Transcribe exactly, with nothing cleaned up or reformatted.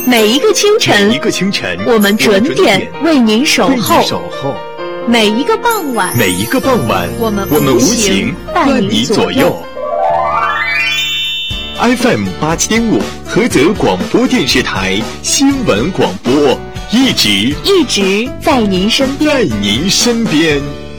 每一个清晨， 每一个清晨， 我们准点为您守候； 守候每一个傍晚， 每一个傍晚， 我们我们无情情伴伴你左右。F M 八七点五，菏泽广播电视台新闻广播，一直一直在您身边。 在您身边。